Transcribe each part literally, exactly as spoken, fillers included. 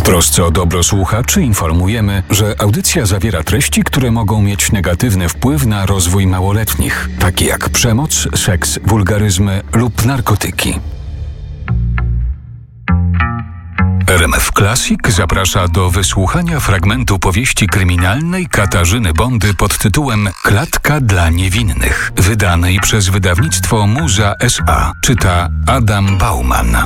trosce o dobro słuchaczy informujemy, że audycja zawiera treści, które mogą mieć negatywny wpływ na rozwój małoletnich, takie jak przemoc, seks, wulgaryzmy lub narkotyki. R M F Classic zaprasza do wysłuchania fragmentu powieści kryminalnej Katarzyny Bondy pod tytułem Klatka dla niewinnych, wydanej przez wydawnictwo Muza S A. Czyta Adam Bauman.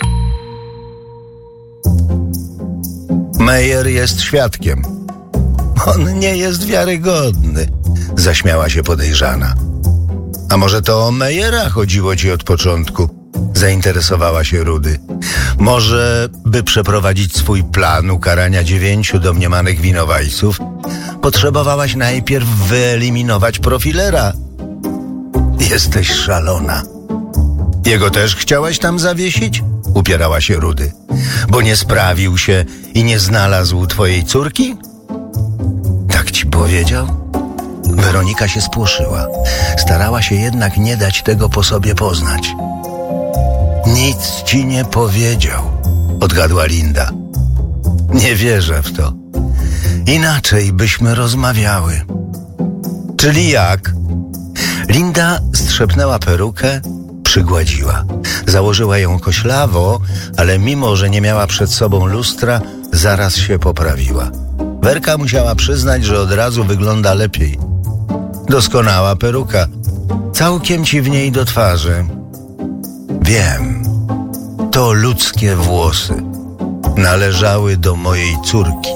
Meyer jest świadkiem. On nie jest wiarygodny, zaśmiała się podejrzana. A może to o Meyera chodziło ci od początku? Zainteresowała się Rudy. Może, by przeprowadzić swój plan ukarania dziewięciu domniemanych winowajców, potrzebowałaś najpierw wyeliminować profilera. Jesteś szalona. Jego też chciałaś tam zawiesić? Upierała się Rudy. Bo nie sprawił się i nie znalazł twojej córki? Tak ci powiedział? Weronika się spłoszyła. Starała się jednak nie dać tego po sobie poznać. Nic ci nie powiedział, odgadła Linda. Nie wierzę w to. Inaczej byśmy rozmawiały. Czyli jak? Linda strzepnęła perukę, przygładziła. Założyła ją koślawo, ale mimo, że nie miała przed sobą lustra, zaraz się poprawiła. Werka musiała przyznać, że od razu wygląda lepiej. Doskonała peruka. Całkiem ci w niej do twarzy. Wiem. To ludzkie włosy. Należały do mojej córki.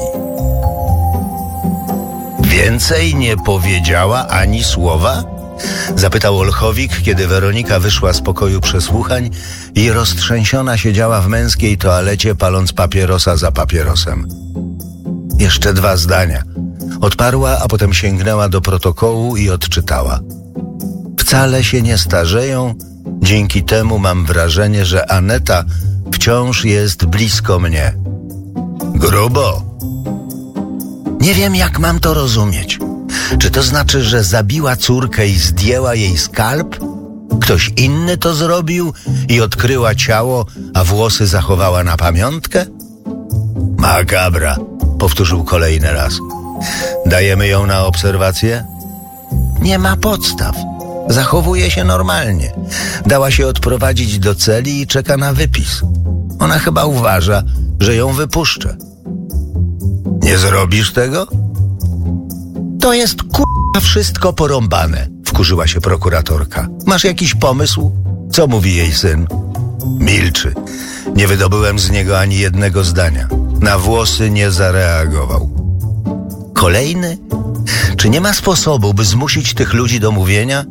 Więcej nie powiedziała ani słowa? Zapytał Olchowik, kiedy Weronika wyszła z pokoju przesłuchań i roztrzęsiona siedziała w męskiej toalecie, paląc papierosa za papierosem. Jeszcze dwa zdania. Odparła, a potem sięgnęła do protokołu i odczytała. Wcale się nie starzeją, dzięki temu mam wrażenie, że Aneta wciąż jest blisko mnie. Grubo. Nie wiem, jak mam to rozumieć. Czy to znaczy, że zabiła córkę i zdjęła jej skalp? Ktoś inny to zrobił i odkryła ciało, a włosy zachowała na pamiątkę? Makabra, powtórzył kolejny raz. Dajemy ją na obserwację? Nie ma podstaw. Zachowuje się normalnie. Dała się odprowadzić do celi i czeka na wypis. Ona chyba uważa, że ją wypuszczę. Nie zrobisz tego? To jest k***a wszystko porąbane, wkurzyła się prokuratorka. Masz jakiś pomysł? Co mówi jej syn? Milczy. Nie wydobyłem z niego ani jednego zdania. Na włosy nie zareagował. Kolejny? Czy nie ma sposobu, by zmusić tych ludzi do mówienia?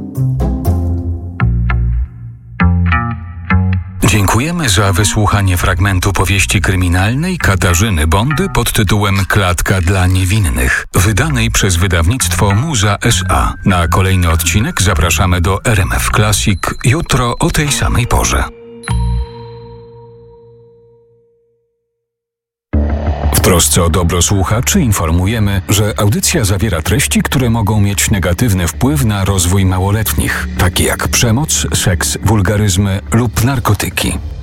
Dziękujemy za wysłuchanie fragmentu powieści kryminalnej Katarzyny Bondy pod tytułem Klatka dla niewinnych, wydanej przez wydawnictwo Muza S A. Na kolejny odcinek zapraszamy do R M F Classic jutro o tej samej porze. W trosce o dobro słuchaczy informujemy, że audycja zawiera treści, które mogą mieć negatywny wpływ na rozwój małoletnich, takie jak przemoc, seks, wulgaryzmy lub narkotyki.